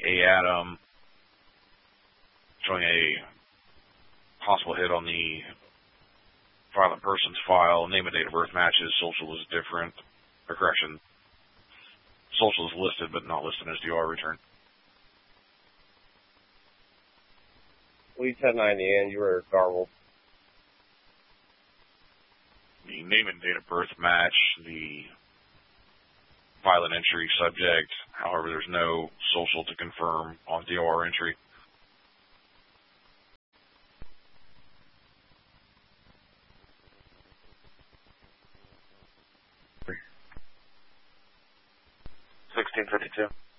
AADAM, showing a possible hit on the violent persons file. Name and date of birth matches. Social is different. Or correction. Social is listed, but not listed as DR return. Lead 1090, and you were garbled. The name and date of birth match, the violent entry subject. However, there's no social to confirm on DOR entry. $16.52.